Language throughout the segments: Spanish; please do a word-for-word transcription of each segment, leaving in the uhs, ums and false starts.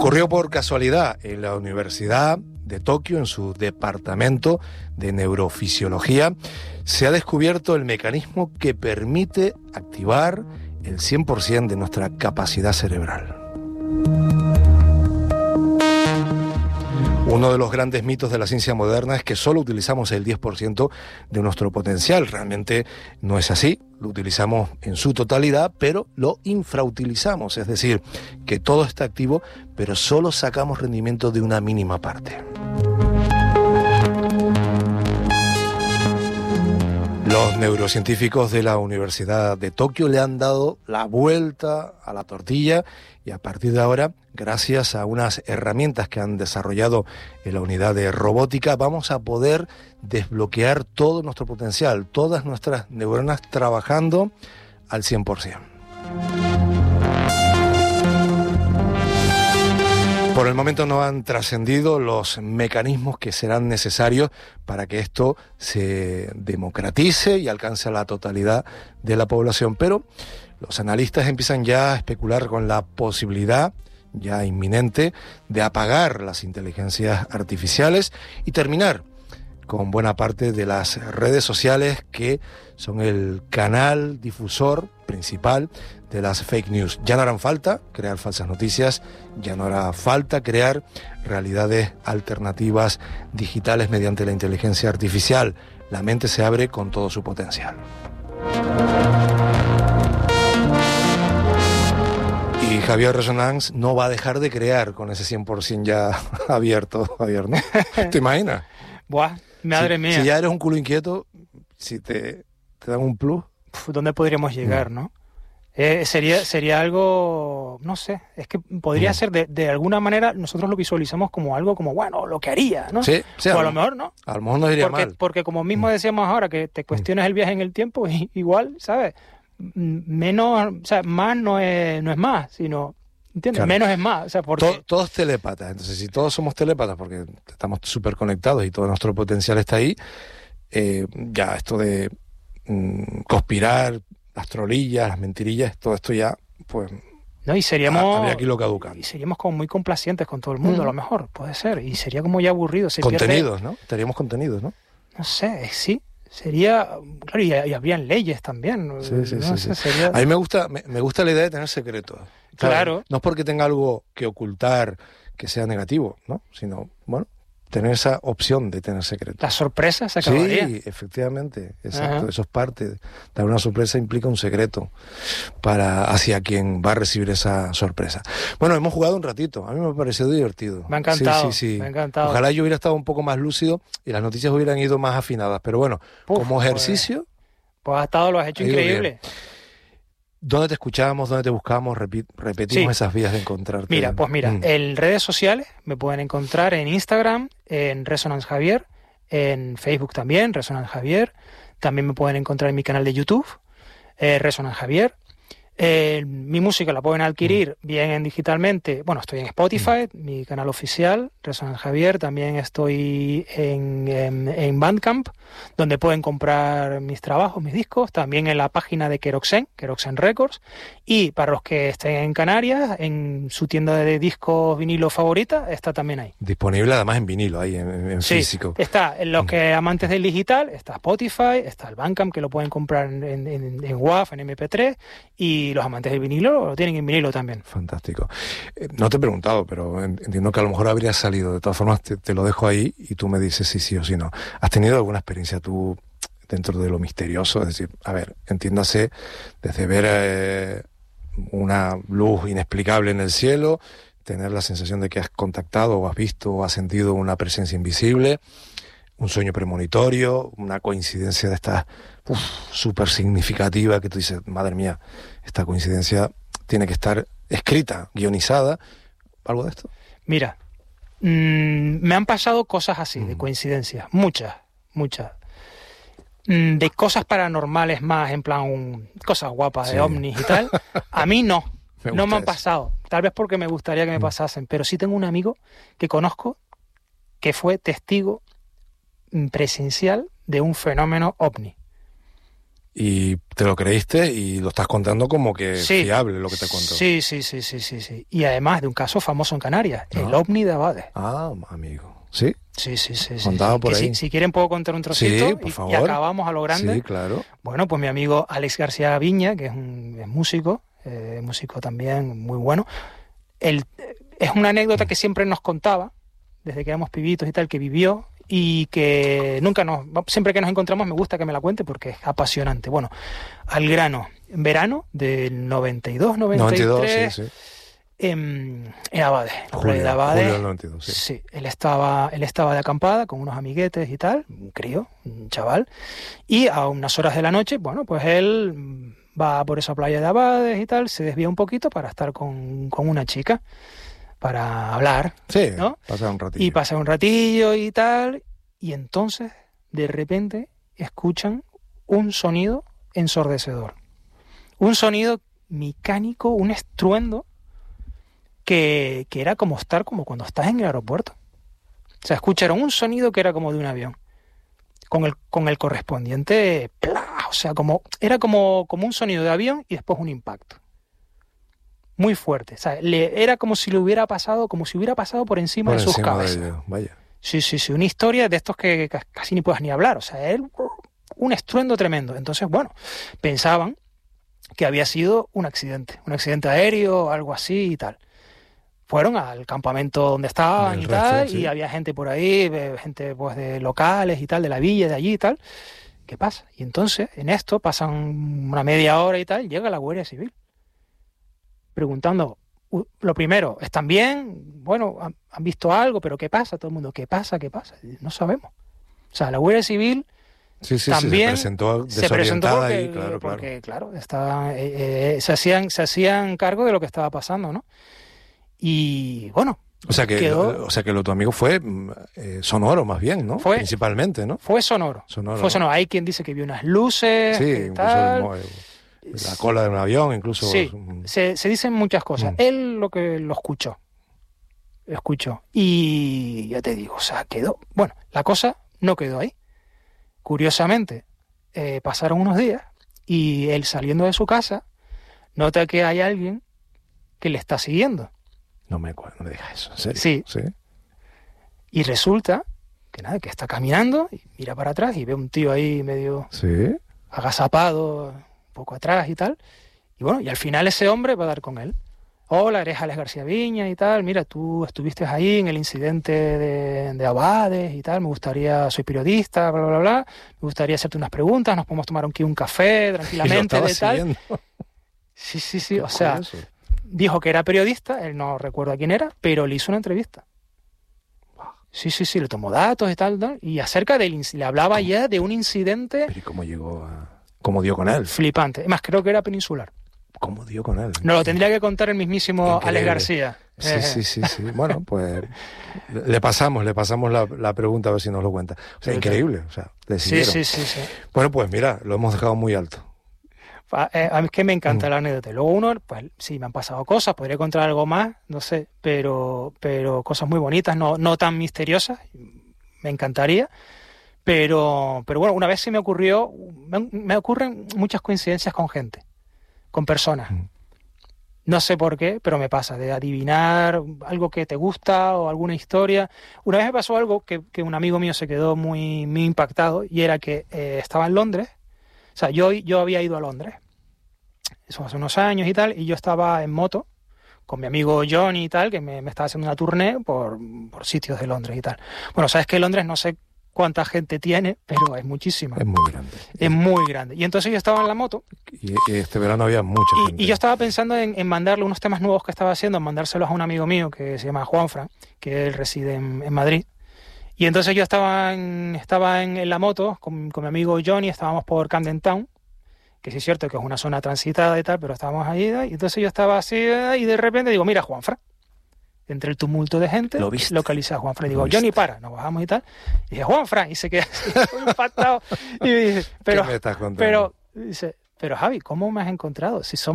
Ocurrió por casualidad en la Universidad de Tokio, en su departamento de neurofisiología, se ha descubierto el mecanismo que permite activar el cien por ciento de nuestra capacidad cerebral. Uno de los grandes mitos de la ciencia moderna es que solo utilizamos el diez por ciento de nuestro potencial. Realmente no es así. Lo utilizamos en su totalidad, pero lo infrautilizamos. Es decir, que todo está activo, pero solo sacamos rendimiento de una mínima parte. Los neurocientíficos de la Universidad de Tokio le han dado la vuelta a la tortilla y a partir de ahora, gracias a unas herramientas que han desarrollado en la unidad de robótica, vamos a poder desbloquear todo nuestro potencial, todas nuestras neuronas trabajando al cien por ciento. Por el momento no han trascendido los mecanismos que serán necesarios para que esto se democratice y alcance a la totalidad de la población, pero los analistas empiezan ya a especular con la posibilidad ya inminente de apagar las inteligencias artificiales y terminar con buena parte de las redes sociales que son el canal difusor principal de las fake news. Ya no harán falta crear falsas noticias, ya no hará falta crear realidades alternativas digitales mediante la inteligencia artificial. La mente se abre con todo su potencial. Y Javier Resonance no va a dejar de crear con ese cien por ciento ya abierto, Javier, ¿no? ¿Te imaginas? Buah, madre si, mía. Si ya eres un culo inquieto, si te, te dan un plus... Uf, ¿dónde podríamos llegar, no? no? Eh, sería sería algo, no sé, es que podría mm. ser de, de alguna manera, nosotros lo visualizamos como algo como, bueno, lo que haría, ¿no? Sí, sí. O a a lo mejor, ¿no? A lo mejor no iría porque, mal. Porque como mismo decíamos ahora, que te cuestiones el viaje en el tiempo, igual, ¿sabes? Menos, o sea, más no es, no es más, sino... ¿Entiendes? Claro. Menos es más. O sea, porque... Todo, todos telépatas. Entonces, si todos somos telépatas, porque estamos súper conectados y todo nuestro potencial está ahí, eh, ya esto de mmm, conspirar, las trolillas, las mentirillas, todo esto ya, pues... No, y seríamos... Habría que irlo caducando. Y seríamos como muy complacientes con todo el mundo, mm. a lo mejor, puede ser. Y sería como ya aburrido. Se contenidos, pierde... ¿no? Estaríamos contenidos, ¿no? No sé, sí. Sería... Claro, y, y habrían leyes también. Sí, sí, no sí, sé, sí. Sería... A mí me gusta, me, me gusta la idea de tener secretos. Claro. No es porque tenga algo que ocultar que sea negativo, ¿no? Sino, bueno, tener esa opción de tener secretos. La sorpresa se acabaría. Sí, efectivamente, exacto. Ajá. Eso es parte. Dar una sorpresa implica un secreto para hacia quien va a recibir esa sorpresa. Bueno, hemos jugado un ratito. A mí me ha parecido divertido. Me ha encantado. Sí, sí, sí. Me ha encantado. Ojalá yo hubiera estado un poco más lúcido y las noticias hubieran ido más afinadas. Pero bueno, Uf, como ejercicio... Pues, pues has estado, lo has hecho increíble. Bien. ¿Dónde te escuchamos? ¿Dónde te buscamos? Repi- repetimos sí. esas vías de encontrarte. Mira, pues mira, mm. en redes sociales me pueden encontrar en Instagram, en Resonance Javier, en Facebook también, Resonance Javier. También me pueden encontrar en mi canal de YouTube, eh, Resonance Javier. Eh, mi música la pueden adquirir mm. bien en digitalmente. Bueno, estoy en Spotify, mm. mi canal oficial, Resonance Javier. También estoy en, en, en Bandcamp, donde pueden comprar mis trabajos, mis discos. También en la página de Keroxen, Keroxen Records. Y para los que estén en Canarias, en su tienda de discos vinilo favorita, está también ahí. Disponible además en vinilo, ahí en, en sí, físico. Está en los que amantes del digital, está Spotify, está el Bandcamp, que lo pueden comprar en, en, en, en W A V, en eme pe tres, y los amantes del vinilo lo tienen en vinilo también. Fantástico. Eh, no te he preguntado, pero entiendo que a lo mejor habría salido. De todas formas, te, te lo dejo ahí y tú me dices si sí o si no. ¿Has tenido alguna experiencia tú dentro de lo misterioso? Es decir, a ver, entiéndase, desde ver eh, una luz inexplicable en el cielo, tener la sensación de que has contactado o has visto o has sentido una presencia invisible, un sueño premonitorio, una coincidencia de estas súper significativa que tú dices, madre mía, esta coincidencia tiene que estar escrita, guionizada, ¿algo de esto? Mira, mmm, me han pasado cosas así, mm. de coincidencias, muchas, muchas. Mm, de cosas paranormales más, en plan, un, cosas guapas, sí. de ovnis y tal, a mí no, me no me han eso. pasado, tal vez porque me gustaría que me mm. pasasen, pero sí tengo un amigo que conozco que fue testigo presencial de un fenómeno ovni. Y te lo creíste y lo estás contando como que sí, fiable lo que te contó. Sí, sí, sí, sí, sí, sí. Y además de un caso famoso en Canarias, Ah. el ovni de Abades. Ah, amigo. ¿Sí? Sí, sí, sí. sí, Contaba sí. por Que ahí. Si, si quieren puedo contar un trocito Sí, por y, favor. y acabamos a lo grande. Sí, claro. Bueno, pues mi amigo Alex García Viña, que es un es músico, eh, músico también muy bueno. Él, es una anécdota que siempre nos contaba, desde que éramos pibitos y tal, que vivió y que nunca nos... Siempre que nos encontramos me gusta que me la cuente porque es apasionante. Bueno, al grano. En verano del noventa y dos, noventa y tres... noventa y dos, sí, sí. En, en Abades, en la Julio, playa de Abades. julio del noventa y dos, sí. Sí, él estaba, él estaba de acampada con unos amiguetes y tal, un crío, un chaval, y a unas horas de la noche, bueno, pues él va por esa playa de Abades y tal, se desvía un poquito para estar con, con una chica, para hablar, Sí, ¿no? pasar un ratillo. Y pasa un ratillo y tal, y entonces, de repente, escuchan un sonido ensordecedor. Un sonido mecánico, un estruendo, Que, que era como estar como cuando estás en el aeropuerto. O sea, escucharon un sonido que era como de un avión, con el, con el correspondiente ¡plá! O sea, como, era como, como un sonido de avión y después un impacto. Muy fuerte. O sea, le, era como si le hubiera pasado, como si hubiera pasado por encima por de sus encima cabezas. de ellos, vaya. Sí, sí, sí. Una historia de estos que casi ni puedas ni hablar. O sea, él, un estruendo tremendo. Entonces, bueno, pensaban que había sido un accidente, un accidente aéreo, algo así y tal. Fueron al campamento donde estaban y tal, resto, sí. y había gente por ahí, gente pues de locales y tal, de la villa, de allí y tal. ¿Qué pasa? Y entonces, en esto, pasan una media hora y tal, llega la Guardia Civil. Preguntando, lo primero, ¿están bien? Bueno, ¿han, han visto algo? ¿Pero qué pasa? Todo el mundo, ¿qué pasa? ¿Qué pasa? No sabemos. O sea, la Guardia Civil Sí, sí, también sí, se presentó se presentó desorientada porque, ahí, claro, porque, claro. claro, estaba, eh, eh, se, hacían, se hacían cargo de lo que estaba pasando, ¿no? Y bueno, O sea que, quedó, o sea que lo tu amigo fue eh, sonoro más bien, ¿no? Fue, Principalmente, ¿no? Fue sonoro. sonoro Fue sonoro. ¿no? Hay quien dice que vio unas luces, sí, que incluso tal. El, la cola de un avión, incluso. Sí, se, se dicen muchas cosas. Mm. Él lo que lo escuchó. Lo escuchó. Y ya te digo, o sea, quedó. Bueno, la cosa no quedó ahí. Curiosamente, eh, pasaron unos días y él saliendo de su casa nota que hay alguien que le está siguiendo. No me acuerdo, no me digas eso, ¿en serio? Sí. ¿Sí? Y resulta que nada, que está caminando y mira para atrás y ve un tío ahí medio ¿Sí? agazapado, un poco atrás y tal. Y bueno, y al final ese hombre va a dar con él. Hola, eres Alex García Viña y tal. Mira, tú estuviste ahí en el incidente de, de Abades y tal. Me gustaría, soy periodista, bla, bla, bla. Me gustaría hacerte unas preguntas. Nos podemos tomar aquí un café tranquilamente de tal. Sí, sí, sí. O sea, eso? Dijo que era periodista, él no recuerda quién era, pero le hizo una entrevista. Sí, sí, sí, le tomó datos y tal, tal y acerca del le hablaba ¿Cómo? Ya de un incidente. ¿Pero y cómo llegó a, cómo dio con él? Flipante. Además, creo que era peninsular. ¿Cómo dio con él? No lo tendría que contar el mismísimo Increíble. Alex García. Sí, eh. sí, sí, sí. Bueno, pues le pasamos, le pasamos la, la pregunta a ver si nos lo cuenta. O sea, sí, increíble. O sea, le sí, sí, sí, sí. Bueno, pues mira, lo hemos dejado muy alto. Eh, a mí es que me encanta mm. la anécdota. Luego uno, pues sí, me han pasado cosas, podría contar algo más, no sé, pero, pero cosas muy bonitas, no, no tan misteriosas, me encantaría. Pero, pero bueno, una vez sí me ocurrió, me, me ocurren muchas coincidencias con gente, con personas. Mm. No sé por qué, pero me pasa, de adivinar algo que te gusta o alguna historia. Una vez me pasó algo que, que un amigo mío se quedó muy, muy impactado, y era que eh, estaba en Londres. O sea, yo, yo había ido a Londres, eso hace unos años y tal, y yo estaba en moto con mi amigo Johnny y tal, que me, me estaba haciendo una tournée por, por sitios de Londres y tal. Bueno, sabes que Londres no sé cuánta gente tiene, pero es muchísima. Es muy grande. Es muy grande. Y entonces yo estaba en la moto. Y, y este verano había mucha y, gente. Y yo estaba pensando en, en mandarle unos temas nuevos que estaba haciendo, en mandárselos a un amigo mío que se llama Juanfran, que él reside en, en Madrid. Y entonces yo estaba en, estaba en, en la moto con, con mi amigo Johnny, estábamos por Camden Town, que sí es cierto que es una zona transitada y tal, pero estábamos ahí, y entonces yo estaba así, y de repente digo, mira, Juanfran, entre el tumulto de gente, ¿Lo viste? Localicé a Juanfran, y digo, Johnny, para, nos bajamos y tal, y dije, Juanfran, y se queda así, muy impactado, y me dice, pero, ¿qué me estás contando? pero, dice, pero Javi, ¿cómo me has encontrado? Si somos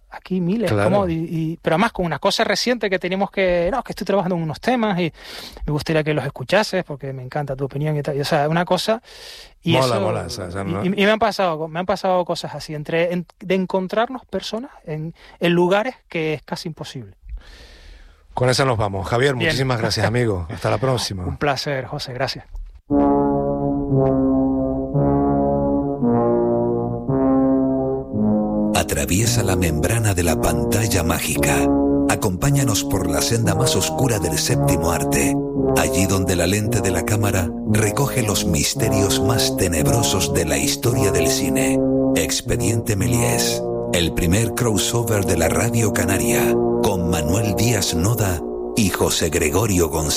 aquí miles, Claro. ¿cómo? Y, y, pero además con una cosa reciente que tenemos que, no, que estoy trabajando en unos temas y me gustaría que los escuchases porque me encanta tu opinión y tal, y, o sea, una cosa y Mola, eso, mola, o sea, o sea, ¿no? y, y me han pasado, me han pasado cosas así, entre en, de encontrarnos personas en, en lugares que es casi imposible. Con esa nos vamos. Javier, Bien. muchísimas gracias, amigo. Hasta la próxima. Un placer, José, gracias. Atraviesa la membrana de la pantalla mágica. Acompáñanos por la senda más oscura del séptimo arte, allí donde la lente de la cámara recoge los misterios más tenebrosos de la historia del cine. Expediente Méliès, el primer crossover de la radio canaria, con Manuel Díaz Noda y José Gregorio González.